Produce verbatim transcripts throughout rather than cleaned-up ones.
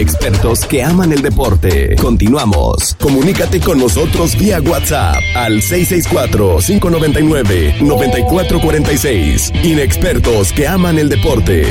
Inexpertos que aman el deporte. Continuamos. Comunícate con nosotros vía WhatsApp al seis seis cuatro, cinco nueve nueve, nueve cuatro cuatro seis. Inexpertos que aman el deporte.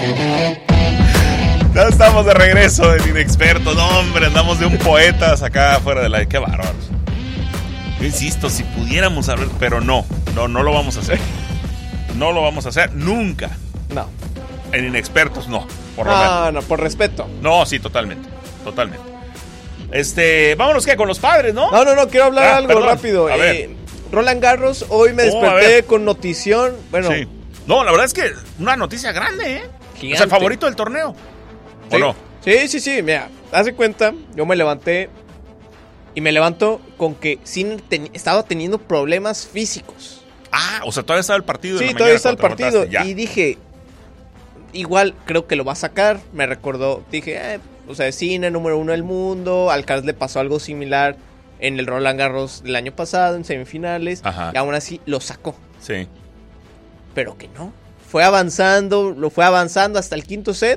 Ya estamos de regreso en Inexpertos. No, hombre, andamos de un poeta acá afuera de la... ¡Qué bárbaros! Yo insisto, si pudiéramos hablar, pero no, no, no lo vamos a hacer. No lo vamos a hacer nunca. No. En Inexpertos, no. Por no, no, por respeto. No, sí, totalmente, totalmente. Este, vámonos, ¿qué? Con los padres, ¿no? No, no, no, quiero hablar ah, algo perdón. rápido. A ver. Eh, Roland Garros, hoy me desperté oh, con notición. Bueno. Sí. No, la verdad es que una noticia grande, ¿eh? Gigante. O sea, el favorito del torneo. ¿O sí. no? Sí, sí, sí, mira, haz de cuenta, yo me levanté y me levanto con que Sinner ten- estaba teniendo problemas físicos. Ah, o sea, todavía estaba el partido. Sí, en la todavía está el partido. Ya. Y dije, igual creo que lo va a sacar. Me recordó, dije, eh, o sea, Sinner, número uno del mundo. Alcaraz le pasó algo similar en el Roland Garros del año pasado, en semifinales. Ajá. Y aún así lo sacó. Sí. Pero que no. Fue avanzando, lo fue avanzando hasta el quinto set.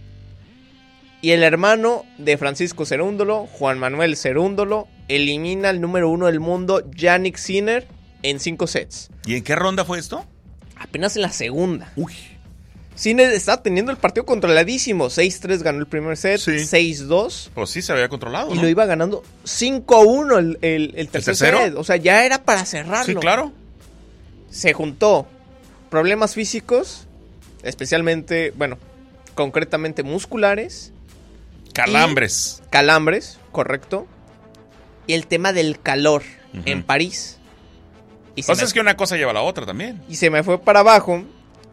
Y el hermano de Francisco Cerúndolo, Juan Manuel Cerúndolo, elimina al número uno del mundo, Jannik Sinner, en cinco sets. ¿Y en qué ronda fue esto? Apenas en la segunda. Uy. Sinner está teniendo el partido controladísimo. seis tres ganó el primer set, sí. seis dos. Pues sí, se había controlado, Y ¿no? lo iba ganando cinco uno el, el, el tercer ¿El tercero? set. O sea, ya era para cerrarlo. Sí, claro. Se juntó problemas físicos, especialmente, bueno, concretamente musculares. Calambres. Calambres, correcto. Y el tema del calor uh-huh. en París. Y pues me... es que una cosa lleva a la otra también. Y se me fue para abajo.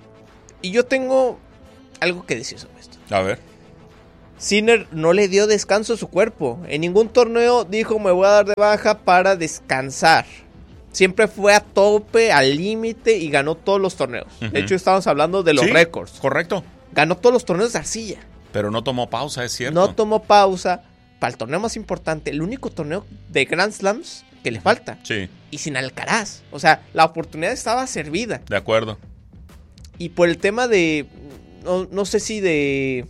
Y yo tengo algo que decir sobre esto. A ver. Sinner no le dio descanso a su cuerpo. En ningún torneo dijo me voy a dar de baja para descansar. Siempre fue a tope, al límite y ganó todos los torneos. Uh-huh. De hecho, estábamos hablando de los sí, récords. Correcto. Ganó todos los torneos de arcilla. Pero no tomó pausa, es cierto. No tomó pausa para el torneo más importante, el único torneo de Grand Slams que le falta. Sí. Y sin Alcaraz. O sea, la oportunidad estaba servida. De acuerdo. Y por el tema de, no, no sé si de,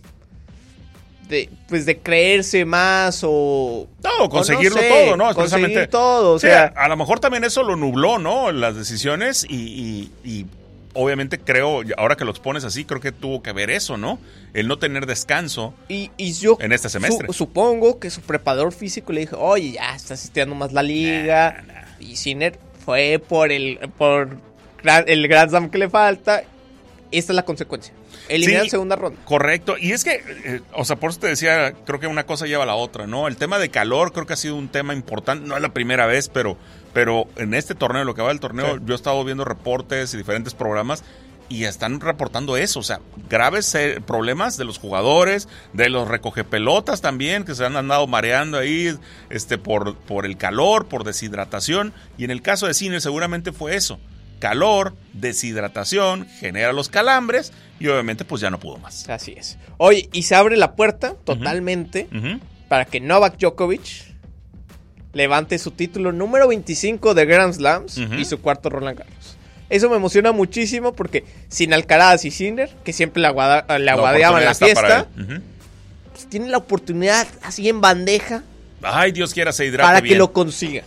de, pues de creerse más o... No, conseguirlo o no sé, todo, ¿no? Conseguir todo, o sí, sea... A lo mejor también eso lo nubló, ¿no? Las decisiones y... y, y... Obviamente creo, ahora que lo expones así, creo que tuvo que ver eso, ¿no? El no tener descanso y, y yo en este semestre. Su, supongo que su preparador físico le dijo, oye, ya estás estudiando más la liga. Nah, nah. Y Sinner fue por el por el Grand Slam que le falta. Esta es la consecuencia. Eliminar sí, en segunda ronda. Correcto. Y es que, eh, o sea, por eso te decía, creo que una cosa lleva a la otra, ¿no? El tema de calor creo que ha sido un tema importante. No es la primera vez, pero... Pero en este torneo, lo que va del torneo, sí. yo he estado viendo reportes y diferentes programas y están reportando eso. O sea, graves eh, problemas de los jugadores, de los recogepelotas también, que se han andado mareando ahí este, por, por el calor, por deshidratación. Y en el caso de Sinner seguramente fue eso. Calor, deshidratación, genera los calambres y obviamente pues ya no pudo más. Así es. Oye, y se abre la puerta totalmente uh-huh. Uh-huh. para que Novak Djokovic levante su título número veinticinco de Grand Slams uh-huh. y su cuarto Roland Garros. Eso me emociona muchísimo porque sin Alcaraz y Sinner, que siempre le, aguada, le aguadeaban la, la fiesta, uh-huh. pues tiene la oportunidad así en bandeja. Ay, Dios quiera se hidrate para bien. que lo consiga.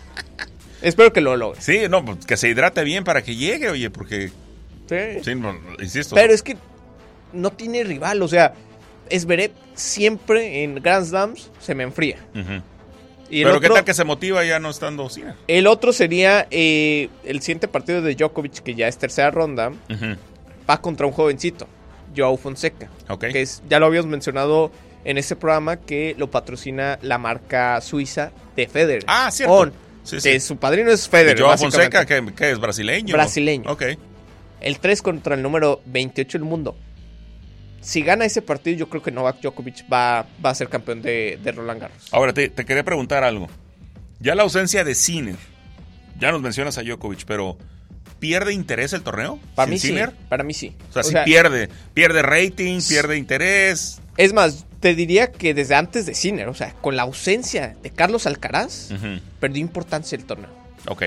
Espero que lo logre. Sí, no, pues que se hidrate bien para que llegue, oye, porque... Sí. Sí, no, insisto. Pero es que no tiene rival, o sea, Zverev siempre en Grand Slams se me enfría. Uh-huh. Y Pero otro, qué tal que se motiva ya no estando Sinner. El otro sería eh, el siguiente partido de Djokovic, que ya es tercera ronda, uh-huh. va contra un jovencito, Joao Fonseca, okay. que es, ya lo habíamos mencionado en este programa, que lo patrocina la marca suiza de Federer. Ah, cierto. On, sí, sí. Que su padrino es Federer. Joao Fonseca, que, que es brasileño. Brasileño. Ok. El tres contra el número veintiocho del mundo. Si gana ese partido, yo creo que Novak Djokovic va, va a ser campeón de, de Roland Garros. Ahora, te, te quería preguntar algo. Ya la ausencia de Sinner, ya nos mencionas a Djokovic, pero ¿pierde interés el torneo? Para mí Sinner? sí, para mí sí. O sea, o sí sea, pierde, pierde rating, pierde interés. Es más, te diría que desde antes de Sinner, o sea, con la ausencia de Carlos Alcaraz, uh-huh. perdió importancia el torneo. Ok.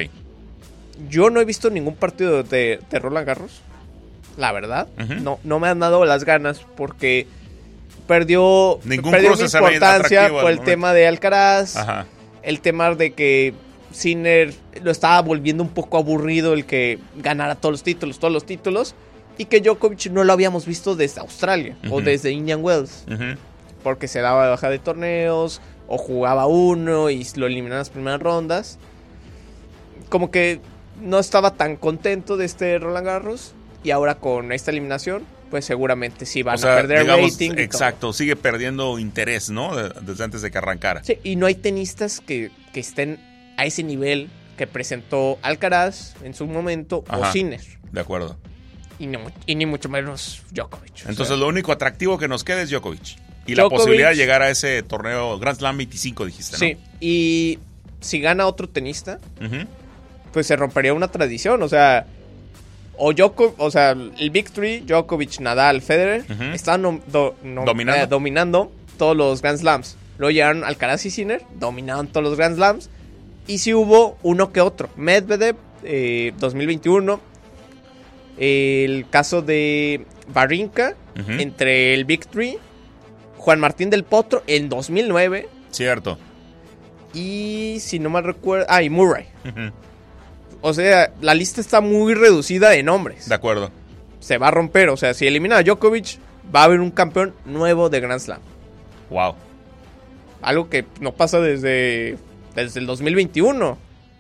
Yo no he visto ningún partido de, de Roland Garros. La verdad, uh-huh. no, no me han dado las ganas porque perdió, Ningún perdió cruce se ve importancia atractivo al por el momento. tema de Alcaraz. Ajá. El tema de que Sinner lo estaba volviendo un poco aburrido el que ganara todos los títulos, todos los títulos. Y que Djokovic no lo habíamos visto desde Australia uh-huh. o desde Indian Wells. Uh-huh. Porque se daba de baja de torneos o jugaba uno y lo eliminaban en las primeras rondas. Como que no estaba tan contento de este Roland Garros. Y ahora con esta eliminación, pues seguramente sí van o sea, a perder digamos, rating. Exacto, todo. Sigue perdiendo interés, ¿no? Desde antes de que arrancara. Sí, y no hay tenistas que, que estén a ese nivel que presentó Alcaraz en su momento Ajá, o Sinner. De acuerdo. Y, no, y ni mucho menos Djokovic. Entonces o sea, lo único atractivo que nos queda es Djokovic. Y Djokovic, la posibilidad de llegar a ese torneo Grand Slam veinticinco, dijiste, ¿no? Sí, y si gana otro tenista, uh-huh. pues se rompería una tradición. O sea, o Djokovic, o sea, el Big Three, Djokovic, Nadal, Federer, uh-huh. estaban no, do, no, dominando. Eh, dominando todos los Grand Slams. Luego llegaron Alcaraz y Sinner, dominaban todos los Grand Slams. Y sí hubo uno que otro. Medvedev, eh, dos mil veintiuno. El caso de Wawrinka, uh-huh. entre el Big Three. Juan Martín del Potro en dos mil nueve. Cierto. Y si no mal recuerdo... Ah, y Murray. Uh-huh. O sea, la lista está muy reducida de nombres. De acuerdo. Se va a romper. O sea, si elimina a Djokovic, va a haber un campeón nuevo de Grand Slam. Wow. Algo que no pasa desde, desde el dos mil veintiuno.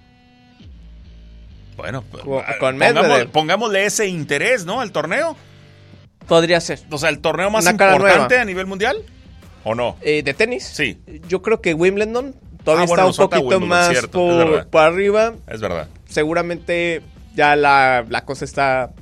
Bueno, con, con pongamos, pongámosle ese interés, ¿no? Al torneo. Podría ser. O sea, el torneo más Una importante a nivel mundial. ¿O no? Eh, ¿De tenis? Sí. Yo creo que Wimbledon todavía ah, bueno, está un poquito Wimbledon, más cierto, por, por arriba. Es verdad. Seguramente ya la, la cosa está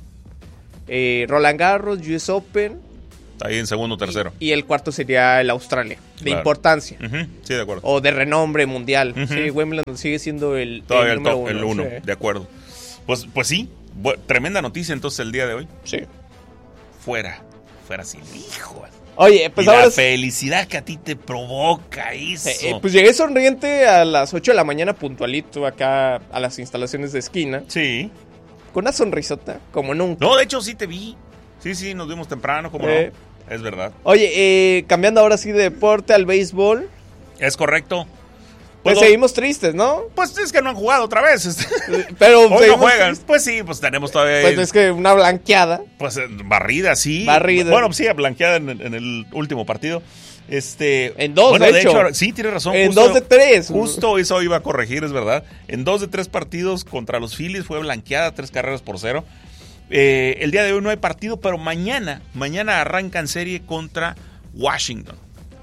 eh, Roland Garros, U S Open. Ahí en segundo o tercero. Y, y el cuarto sería el Australia, de claro. importancia. Uh-huh. Sí, de acuerdo. O de renombre mundial. Uh-huh. Sí, Wimbledon sigue siendo el, todavía el el, número top, uno. El uno, sí. De acuerdo. Pues, pues sí, bu- tremenda noticia entonces el día de hoy. Sí. Fuera, fuera sin hijo. Oye, pues y ahora... la felicidad que a ti te provoca eso. Eh, eh, pues llegué sonriente a las ocho de la mañana puntualito acá a las instalaciones de esquina. Sí. Con una sonrisota, como nunca. No, de hecho sí te vi. Sí, sí, nos vimos temprano, como eh. no. Es verdad. Oye, eh, cambiando ahora sí de deporte al béisbol. Es correcto. Pues seguimos tristes, ¿no? Pues es que no han jugado otra vez. Pero hoy no juegan. Tristes. Pues sí, pues tenemos todavía... Pues es que una blanqueada. Pues barrida, sí. Barrida. Bueno, sí, blanqueada en, en el último partido. Este, en dos, bueno, de, de hecho. hecho. Sí, tienes razón. En justo, dos de tres. Justo eso iba a corregir, es verdad. En dos de tres partidos contra los Phillies fue blanqueada, tres carreras por cero. Eh, el día de hoy no hay partido, pero mañana, mañana arrancan serie contra Washington.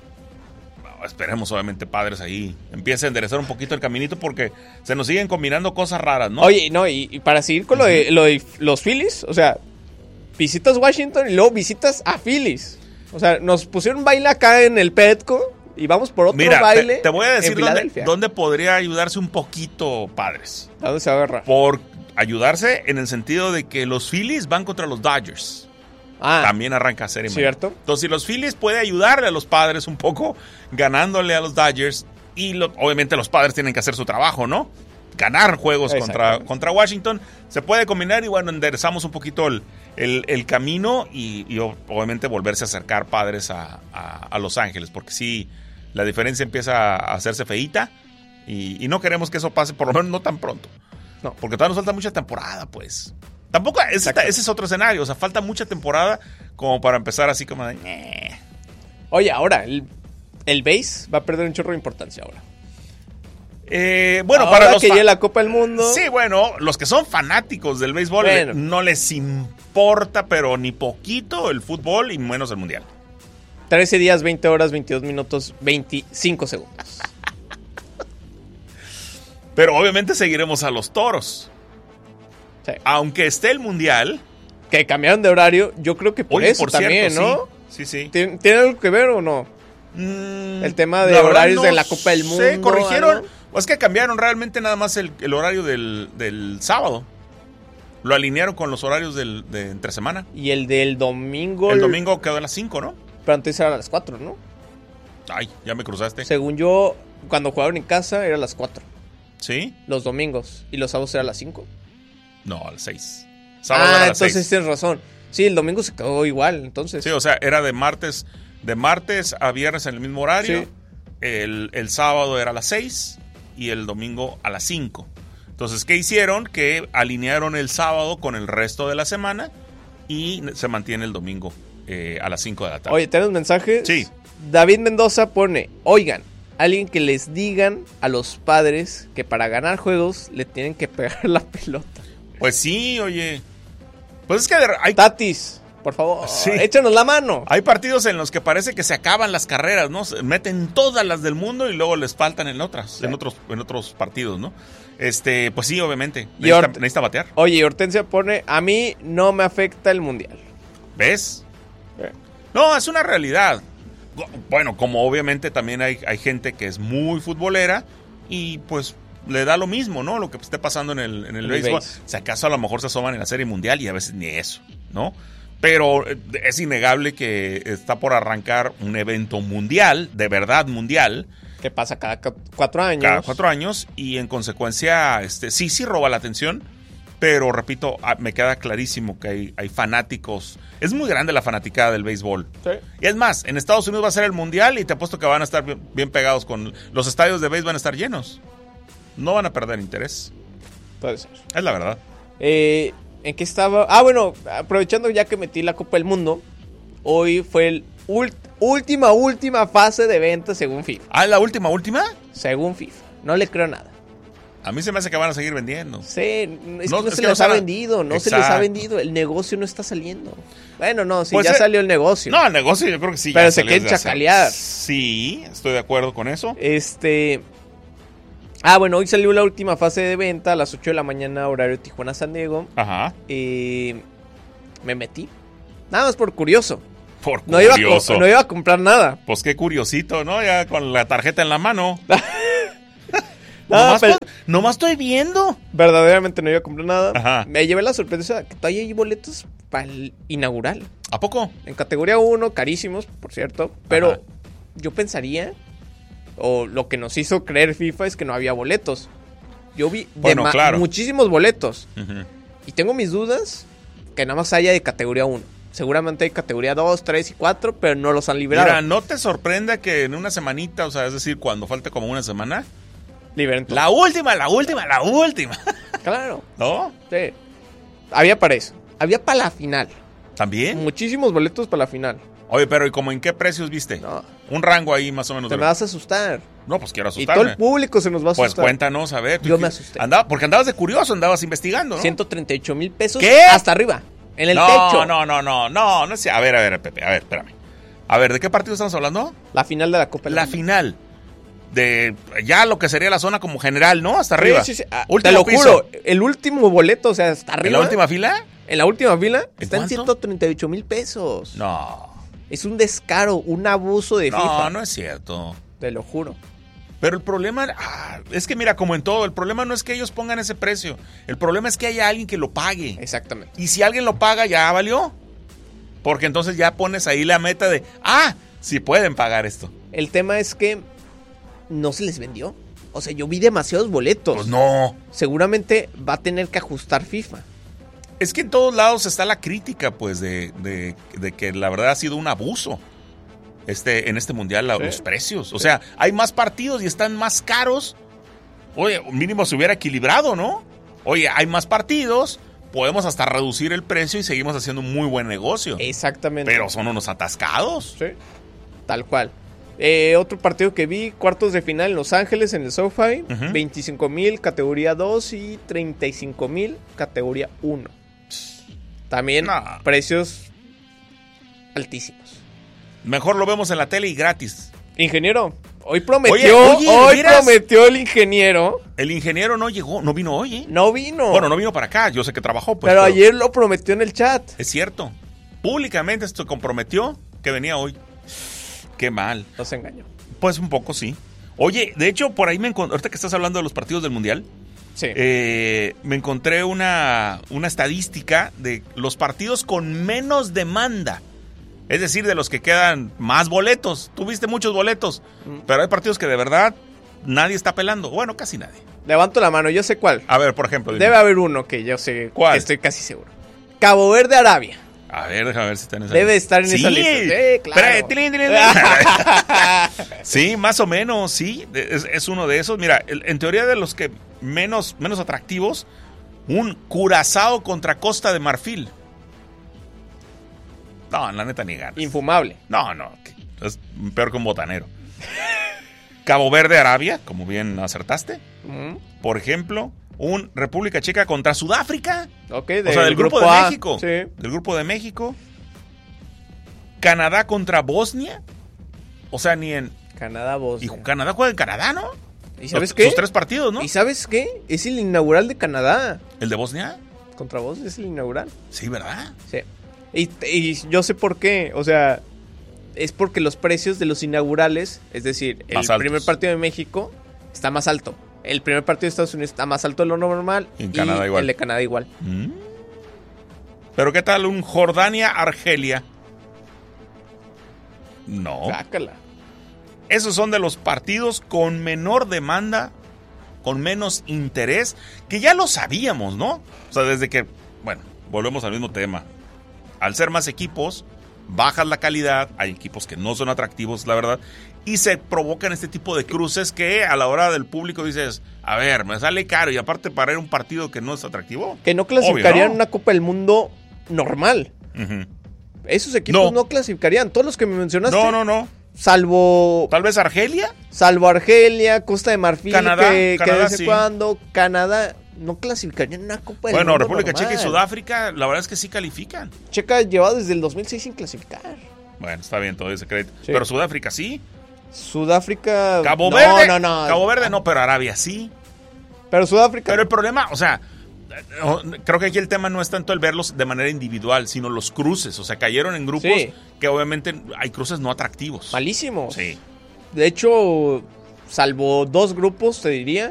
Esperemos, obviamente, Padres ahí empiece a enderezar un poquito el caminito porque se nos siguen combinando cosas raras, ¿no? Oye, no, y, y para seguir con uh-huh. lo, de, lo de los Phillies, o sea, visitas Washington y luego visitas a Phillies. O sea, nos pusieron baile acá en el Petco y vamos por otro Mira, baile. Te, te voy a decir dónde, dónde podría ayudarse un poquito Padres. ¿A dónde se va a agarrar? Por ayudarse en el sentido de que los Phillies van contra los Dodgers. Ah, también arranca serie. ¿Cierto? Entonces, si los Phillies puede ayudarle a los Padres un poco, ganándole a los Dodgers, y lo, obviamente los Padres tienen que hacer su trabajo, ¿no? Ganar juegos contra, contra Washington, se puede combinar y bueno, enderezamos un poquito el, el, el camino y, y obviamente volverse a acercar Padres a, a, a Los Ángeles, porque sí, la diferencia empieza a hacerse feíta y, y no queremos que eso pase, por lo menos no tan pronto. No, porque todavía nos falta mucha temporada, pues. Tampoco, ese, ese es otro escenario, o sea, falta mucha temporada como para empezar así como de... Eh. Oye, ahora, el, el base va a perder un chorro de importancia ahora. Eh, bueno, ahora para los que llegue la Copa del Mundo... Sí, bueno, los que son fanáticos del béisbol bueno. no les importa, pero ni poquito el fútbol y menos el mundial. trece días, veinte horas, veintidós minutos, veinticinco segundos. Pero obviamente seguiremos a los Toros. Sí. Aunque esté el mundial. Que cambiaron de horario, yo creo que por Oye, eso por también, cierto, ¿no? Sí, sí. sí. ¿Tiene, ¿Tiene algo que ver o no? Mm, el tema de horarios no de la Copa del Mundo. Se corrigieron. ¿no? O es que cambiaron realmente nada más el, el horario del, del sábado. Lo alinearon con los horarios del, de entre semana. Y el del domingo. El domingo quedó a las cinco, ¿no? Pero antes era a las cuatro, ¿no? Ay, ya me cruzaste. Según yo, cuando jugaron en casa era a las cuatro. ¿Sí? Los domingos. ¿Y los sábados era a las cinco? No, a las seis. Sábado ah, a las entonces seis. Tienes razón. Sí, el domingo se quedó igual, entonces. Sí, o sea, era de martes De martes a viernes en el mismo horario. Sí. El, el sábado era a las seis y el domingo a las cinco. Entonces, ¿qué hicieron? Que alinearon el sábado con el resto de la semana y se mantiene el domingo eh, a las cinco de la tarde. Oye, ¿tenemos mensajes? Sí. David Mendoza pone, oigan, alguien que les digan a los padres que para ganar juegos le tienen que pegar la pelota. Pues sí, oye. Pues es que hay... Tatis, por favor, Sí. échanos la mano. Hay partidos en los que parece que se acaban las carreras, ¿no? Se meten todas las del mundo y luego les faltan en otras, Sí. en otros, en otros partidos, ¿no? Este, pues sí, obviamente. Y Necesita, Hort- necesita batear. Oye, y Hortensia pone, a mí no me afecta el mundial. ¿Ves? Eh. No, es una realidad. Bueno, como obviamente también hay, hay gente que es muy futbolera y pues le da lo mismo, ¿no? Lo que esté pasando en el, en el El béisbol. béis. Si acaso a lo mejor se asoman en la Serie Mundial y a veces ni eso, ¿no? Pero eh, es innegable que está por arrancar un evento mundial, de verdad mundial, Que pasa cada cu- cuatro años. cada cuatro años y en consecuencia, este, sí, sí roba la atención, pero repito, ah, me queda clarísimo que hay, hay fanáticos. Es muy grande la fanaticada del béisbol. Sí. Y es más, en Estados Unidos va a ser el mundial y te apuesto que van a estar bien, bien pegados con... Los estadios de béisbol van a estar llenos. No van a perder interés. Puede ser. Es la verdad. Eh, ¿En qué estaba? Ah, bueno, aprovechando ya que metí la Copa del Mundo, hoy fue el ult- última, última fase de venta según FIFA. Ah, ¿la última, última? Según FIFA. No le creo nada. A mí se me hace que van a seguir vendiendo. Sí, es No, que no es se que les no ha saben- vendido, no se les ha Exacto. vendido. El negocio no está saliendo. Bueno, no, sí, Pues, ya eh, salió el negocio. No, el negocio yo creo que sí. Pero ya se salió quieren desde hace- chacalear. Sí, estoy de acuerdo con eso. Este. Ah, bueno, hoy salió la última fase de venta a las ocho de la mañana, horario Tijuana-San Diego. Ajá. Eh, me metí. Nada más por curioso. Por No iba, a co- curioso. no iba a comprar nada. Pues qué curiosito, ¿no? Ya con la tarjeta en la mano. No, nomás, pero- pa- nomás estoy viendo. Verdaderamente no iba a comprar nada. Ajá. Me llevé la sorpresa que todavía hay boletos para el inaugural. ¿A poco? En categoría uno, carísimos, por cierto. Pero Ajá. yo pensaría, o lo que nos hizo creer FIFA es que no había boletos. Yo vi de Bueno, ma- claro. muchísimos boletos. Ujú. Y tengo mis dudas que nada más haya de categoría uno. Seguramente hay categoría dos, tres y cuatro, pero no los han liberado. Mira, ¿no te sorprenda que en una semanita, o sea, es decir, cuando falte como una semana? Liberen todo. La última, la última, la última. Claro, ¿No? sí. Había para eso. Había para la final. ¿También? Muchísimos boletos para la final. Oye, pero ¿y como en qué precios viste? No, Un rango ahí más o menos. te de- me vas a asustar. No, pues quiero Y todo asustarme. el público se nos va a Pues asustar. cuéntanos, a ver. tú- Yo me asusté. Andaba, porque andabas de curioso, andabas investigando, ¿no? ciento treinta y ocho mil pesos ¿Qué? hasta arriba. En el no, techo. no, no, no, no, no sé. A ver, a ver, Pepe, a ver, espérame. A ver, ¿de qué partido estamos hablando? La final de la Copa del La Mundo. final. De ya lo que sería la zona como general, ¿no? Hasta arriba. Sí, sí, sí. Ah, Último te lo piso. juro, el último boleto, o sea, hasta arriba. ¿En la última fila? En la última fila ¿En está en cuánto? ciento treinta y ocho mil pesos. No. Es un descaro, un abuso de No, FIFA. no es cierto. Te lo juro. Pero el problema, ah, es que mira, como en todo, el problema no es que ellos pongan ese precio. El problema es que haya alguien que lo pague. Exactamente. Y si alguien lo paga, ya valió. Porque entonces ya pones ahí la meta de, ah, sí pueden pagar esto. El tema es que no se les vendió. O sea, yo vi demasiados boletos. Pues no. Seguramente va a tener que ajustar FIFA. Es que en todos lados está la crítica, pues, de, de, de que la verdad ha sido un abuso este, en este mundial, la- Sí. los precios. O sea, hay más partidos y están más caros. Oye, mínimo se hubiera equilibrado, ¿no? Oye, hay más partidos, podemos hasta reducir el precio y seguimos haciendo un muy buen negocio. Exactamente. Pero son unos atascados. Sí. Tal cual. Eh, otro partido que vi, cuartos de final en Los Ángeles, en el SoFi. Ujú. veinticinco mil categoría dos y treinta y cinco mil categoría uno. También No. precios altísimos. Mejor lo vemos en la tele y gratis. Ingeniero, hoy prometió, Oye, oye, ¿de hoy veras? prometió el ingeniero. El ingeniero no llegó, no vino hoy, ¿eh? No vino. Bueno, no vino para acá, yo sé que trabajó, pues. pero ayer lo prometió en el chat. Es cierto. Públicamente se comprometió que venía hoy. Qué mal. No se engañó. Pues un poco sí. Oye, de hecho, por ahí me encontré, ahorita que estás hablando de los partidos del Mundial, Sí. eh, me encontré una, una estadística de los partidos con menos demanda. Es decir, de los que quedan más boletos. Tuviste muchos boletos, Mm. pero hay partidos que de verdad nadie está pelando. Bueno, casi nadie. Levanto la mano, yo sé cuál. A ver, por ejemplo. dime. Debe haber uno que yo sé, ¿Cuál? que estoy casi seguro. Cabo Verde, Arabia. A ver, déjame ver si está en esa Debe lista. estar en sí, esa lista. Sí, claro. Pero, tilín, tilín, tilín. Sí, más o menos, sí. Es, es uno de esos. Mira, el, en teoría de los que menos, menos atractivos, un Curazao contra Costa de Marfil. No, la neta ni ganas. Infumable. No, no. Es peor que un botanero. Cabo Verde, Arabia, como bien acertaste. Uh-huh. Por ejemplo, un República Checa contra Sudáfrica. Ok, o sea, del grupo, grupo de A, México. Sí. Del grupo de México. Canadá contra Bosnia. O sea, ni en... Canadá, Bosnia. Y Canadá juega en Canadá, ¿no? ¿Y sabes Los, qué? Sus tres partidos, ¿no? ¿Y sabes qué? Es el inaugural de Canadá. ¿El de Bosnia? Contra Bosnia es el inaugural. Sí, ¿verdad? Sí. Y, y yo sé por qué. O sea, es porque los precios de los inaugurales, es decir, el más primer partido de México está más alto. El primer partido de Estados Unidos está más alto de lo normal. Y en Canadá igual. El de Canadá igual. ¿Mm? Pero ¿qué tal un Jordania-Argelia? No. Sácala. Esos son de los partidos con menor demanda, con menos interés, que ya lo sabíamos, ¿no? O sea, desde que, bueno, volvemos al mismo tema. Al ser más equipos, bajas la calidad, hay equipos que no son atractivos, la verdad, y se provocan este tipo de cruces que a la hora del público dices, a ver, me sale caro, y aparte para ir a un partido que no es atractivo. Que no clasificarían ¿no? una Copa del Mundo normal. Uh-huh. Esos equipos no. no clasificarían, todos los que me mencionaste. No, no, no. Salvo... Tal vez Argelia. Salvo Argelia, Costa de Marfil, Canadá, que, Canadá, que de vez en sí. cuando, Canadá... No clasificarían una Copa del bueno, Mundo República normal. Checa y Sudáfrica, la verdad es que sí califican. Checa lleva desde el dos mil seis sin clasificar. Bueno, está bien todo ese crédito. Sí. Pero Sudáfrica sí. Sudáfrica... Cabo no, Verde. No, no, no. Cabo Verde no, pero Arabia sí. Pero Sudáfrica... Pero el problema, o sea, creo que aquí el tema no es tanto el verlos de manera individual, sino los cruces. O sea, cayeron en grupos sí. que obviamente hay cruces no atractivos. Malísimos. Sí. De hecho, salvo dos grupos, te diría,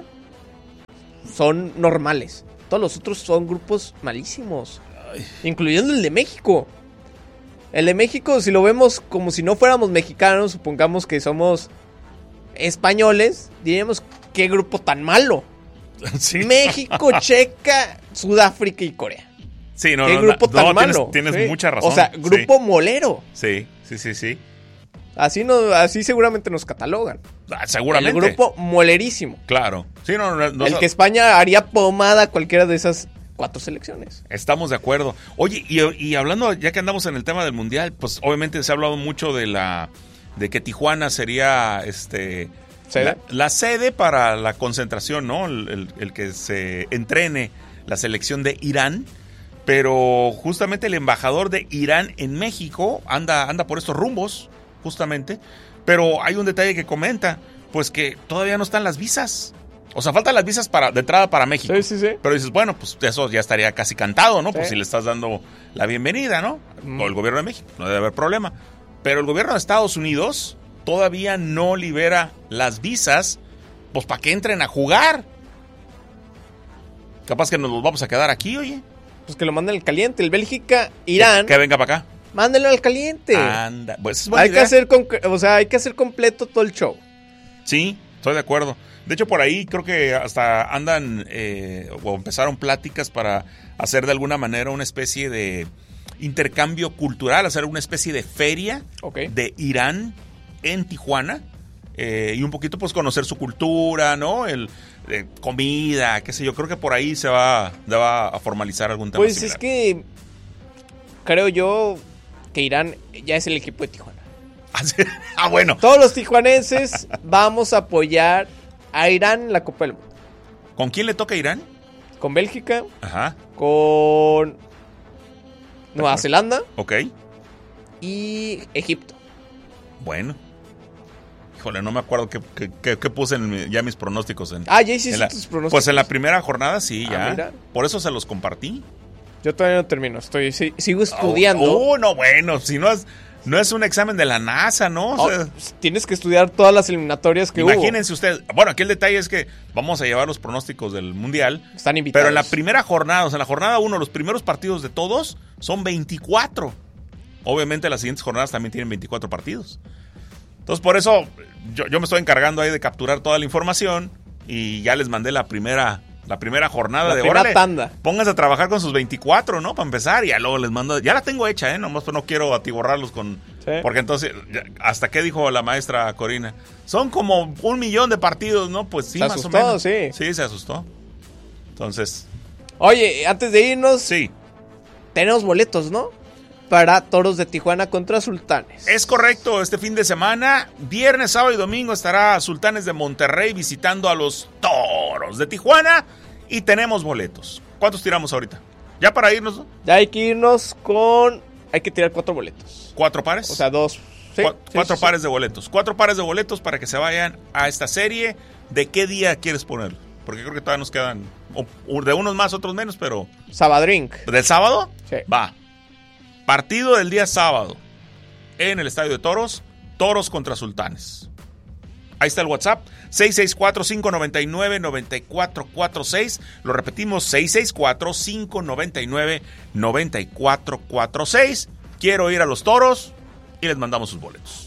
son normales. Todos los otros son grupos malísimos. Ay. Incluyendo el de México. El de México, si lo vemos como si no fuéramos mexicanos, supongamos que somos españoles, diríamos, ¿qué grupo tan malo? Sí. México, Checa, Sudáfrica y Corea. Sí, no, ¿Qué no, grupo no, tan no, malo? Tienes, tienes ¿sí? mucha razón. O sea, grupo sí. molero. Sí, sí, sí, sí. Así, no, así seguramente nos catalogan. Ah, seguramente. El grupo molerísimo. Claro. Sí, no, no, no, el que España haría pomada a cualquiera de esas cuatro selecciones. Estamos de acuerdo. Oye, y, y hablando, ya que andamos en el tema del Mundial, pues obviamente se ha hablado mucho de la de que Tijuana sería este ¿Sede? La, la sede para la concentración, ¿no? El, el, el que se entrene la selección de Irán. Pero justamente el embajador de Irán en México anda, anda por estos rumbos, justamente. Pero hay un detalle que comenta, pues que todavía no están las visas. O sea, faltan las visas para, de entrada para México. Sí, sí, sí. Pero dices, bueno, pues eso ya estaría casi cantado, ¿no? Sí. Pues si le estás dando la bienvenida, ¿no? Mm. O el gobierno de México, no debe haber problema. Pero el gobierno de Estados Unidos todavía no libera las visas, pues para que entren a jugar. Capaz que nos los vamos a quedar aquí, oye. Pues que lo manden al caliente. El Bélgica, Irán. Que, que venga para acá. Mándenlo al caliente. Anda, pues es buena hay idea. que hacer con, o sea, hay que hacer completo todo el show. Sí, estoy de acuerdo. De hecho, por ahí creo que hasta andan eh, o empezaron pláticas para hacer de alguna manera una especie de intercambio cultural, hacer una especie de feria okay. de Irán en Tijuana eh, y un poquito pues conocer su cultura, ¿no? El eh, comida, qué sé yo. Creo que por ahí se va, se va a formalizar algún tema Pues similar. es que creo yo que Irán ya es el equipo de Tijuana. Ah, bueno. Todos los tijuanenses vamos a apoyar a Irán en la Copa del Mundo. ¿Con quién le toca a Irán? Con Bélgica. Ajá. Con Nueva Zelanda. Ok. Y Egipto. Bueno. Híjole, no me acuerdo qué, qué, qué, qué puse en mi, ya mis pronósticos. En, ah, ya hiciste la, tus pronósticos. Pues en la primera jornada sí, ya. Ah, mira. Por eso se los compartí. Yo todavía no termino. Estoy, sigo estudiando. Oh, oh no, bueno. Si no es... No es un examen de la NASA, ¿no? O sea, oh, tienes que estudiar todas las eliminatorias que imagínense hubo. Imagínense ustedes. Bueno, aquí el detalle es que vamos a llevar los pronósticos del Mundial. Están invitados. Pero en la primera jornada, o sea, en la jornada uno, los primeros partidos de todos son veinticuatro. Obviamente las siguientes jornadas también tienen veinticuatro partidos. Entonces, por eso yo, yo me estoy encargando ahí de capturar toda la información y ya les mandé la primera La primera jornada la de primera órale, tanda. Pónganse a trabajar con sus veinticuatro, ¿no? Para empezar, y ya luego les mando. Ya la tengo hecha, ¿eh? Nomás no quiero atiborrarlos con. Sí. Porque entonces, ya, ¿hasta qué dijo la maestra Corina? Son como un millón de partidos, ¿no? Pues sí, se más asustó, o menos. Sí. Sí, se asustó. Entonces. Oye, antes de irnos. Sí. Tenemos boletos, ¿no? Para Toros de Tijuana contra Sultanes. Es correcto, este fin de semana, viernes, sábado y domingo estará Sultanes de Monterrey visitando a los Toros de Tijuana y tenemos boletos. ¿Cuántos tiramos ahorita? ¿Ya para irnos? ¿No? Ya hay que irnos con... Hay que tirar cuatro boletos. ¿Cuatro pares? O sea, dos. Sí, Cu- sí, cuatro sí, pares sí. de boletos. Cuatro pares de boletos para que se vayan a esta serie. ¿De qué día quieres ponerlo? Porque creo que todavía nos quedan o- de unos más, otros menos, pero... Sabadrink. ¿Del sábado? Sí. Va. Partido del día sábado en el Estadio de Toros, Toros contra Sultanes. Ahí está el WhatsApp, seis seis cuatro, cinco nueve nueve, nueve cuatro cuatro seis. Lo repetimos, seis seis cuatro, cinco nueve nueve, nueve cuatro cuatro seis. Quiero ir a los Toros y les mandamos sus boletos.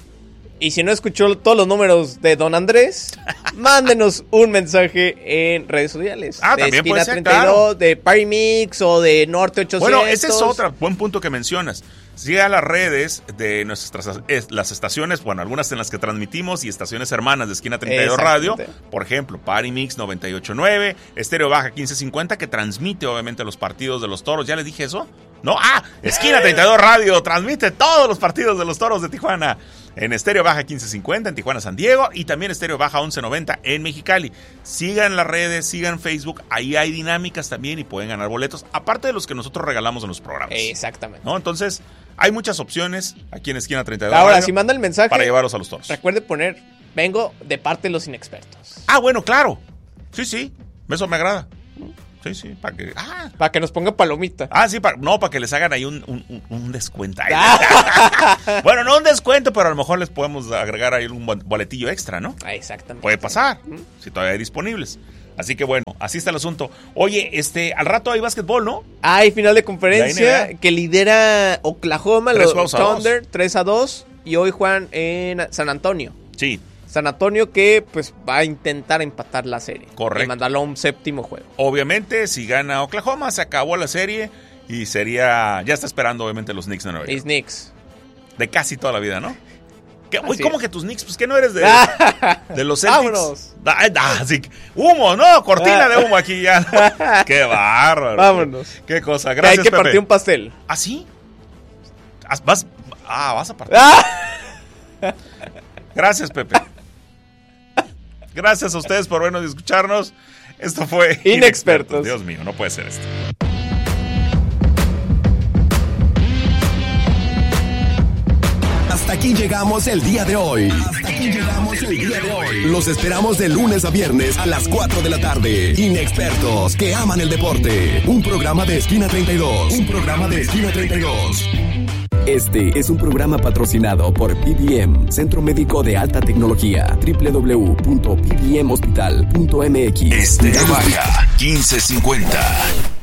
Y si no escuchó todos los números de Don Andrés, mándenos un mensaje en redes sociales. Ah, de también Esquina puede ser, treinta y dos, claro. de Party Mix o de Norte ochocientos. Bueno, ese es otro buen punto que mencionas. Siga las redes de nuestras las estaciones, bueno, algunas en las que transmitimos y estaciones hermanas de Esquina treinta y dos Radio. Por ejemplo, Party Mix noventa y ocho punto nueve, Estéreo Baja quince cincuenta, que transmite obviamente los partidos de los Toros. ¿Ya les dije eso? No, ah, Esquina treinta y dos Radio transmite todos los partidos de los Toros de Tijuana. En Estéreo Baja quince cincuenta en Tijuana, San Diego, y también Estéreo Baja once noventa en Mexicali. Sigan las redes, sigan Facebook, ahí hay dinámicas también y pueden ganar boletos, aparte de los que nosotros regalamos en los programas. Exactamente. ¿No? Entonces, hay muchas opciones aquí en Esquina treinta y dos. Ahora, si manda el mensaje, para llevarlos a los Toros. Recuerde poner, vengo de parte de los inexpertos. Ah, bueno, claro. Sí, sí, eso me agrada. Sí, sí, para que... Ah, para que nos ponga palomita. Ah, sí, para, no, para que les hagan ahí un, un, un descuento. Bueno, no un descuento, pero a lo mejor les podemos agregar ahí un boletillo extra, ¿no? Ah, exactamente. Puede pasar, ¿Mm? si todavía hay disponibles. Así que bueno, así está el asunto. Oye, este, al rato hay básquetbol, ¿no? Hay final de conferencia que lidera Oklahoma, tres los Thunder, tres a dos. Y hoy juegan en San Antonio. Sí. San Antonio que pues va a intentar empatar la serie. Correcto. Y mandarlo a un séptimo juego. Obviamente, si gana Oklahoma, se acabó la serie y sería... Ya está esperando, obviamente, los Knicks de Nueva York. Los Knicks. De casi toda la vida, ¿no? ¿Qué? Uy, Así ¿cómo es. que tus Knicks? Pues que no eres de, de los Celtics. Vámonos. Ah, ah, sí. Humo, ¿no? Cortina de humo aquí ya. ¿No? Qué bárbaro. Vámonos. Qué cosa. Gracias, Hay que Pepe. partir un pastel. ¿Ah, sí? Vas, ah, vas a partir. Gracias, Pepe. Gracias a ustedes por vernos y escucharnos. Esto fue Inexpertos. Inexpertos. Dios mío, no puede ser esto. Hasta aquí llegamos el día de hoy. Hasta aquí llegamos el día de hoy. Los esperamos de lunes a viernes a las cuatro de la tarde. Inexpertos que aman el deporte. Un programa de Esquina treinta y dos. Un programa de Esquina treinta y dos. Este es un programa patrocinado por P D M, Centro Médico de Alta Tecnología, doble u doble u doble u punto p d m hospital punto m x. Estéreo Baja quince cincuenta.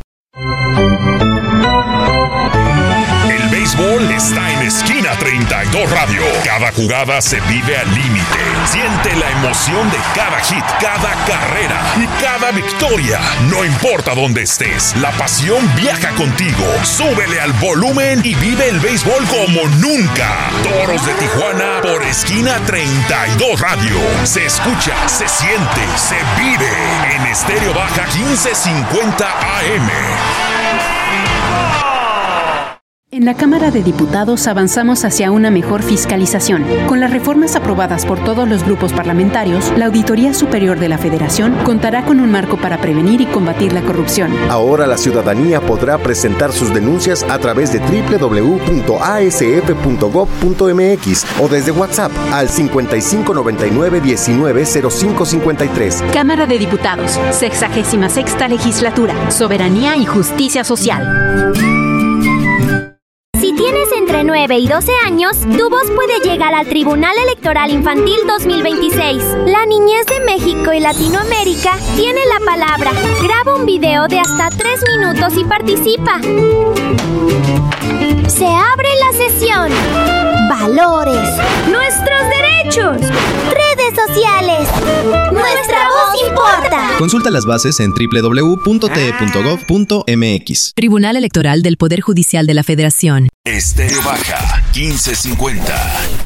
El béisbol está en Esquina treinta y dos Radio. Cada jugada se vive al límite. Siente la emoción de cada hit, cada carrera y cada victoria. No importa dónde estés, la pasión viaja contigo. Súbele al volumen y vive el béisbol como nunca. Toros de Tijuana por Esquina treinta y dos Radio. Se escucha, se siente, se vive en Estéreo Baja quince cincuenta A M. En la Cámara de Diputados avanzamos hacia una mejor fiscalización. Con las reformas aprobadas por todos los grupos parlamentarios, la Auditoría Superior de la Federación contará con un marco para prevenir y combatir la corrupción. Ahora la ciudadanía podrá presentar sus denuncias a través de doble u doble u doble u punto a s f punto gob punto m x o desde WhatsApp al cincuenta y cinco noventa y nueve diecinueve cero cinco cincuenta y tres. Cámara de Diputados, sexagésima sexta Legislatura, Soberanía y Justicia Social. Si tienes entre nueve y doce años, tu voz puede llegar al Tribunal Electoral Infantil dos mil veintiséis. La niñez de México y Latinoamérica tiene la palabra. Graba un video de hasta tres minutos y participa. Se abre la sesión. Valores. Nuestros derechos. Redes sociales. Nuestra voz importa. Consulta las bases en doble u doble u doble u punto t e punto gov punto m x. Tribunal Electoral del Poder Judicial de la Federación. Estéreo Baja quince cincuenta.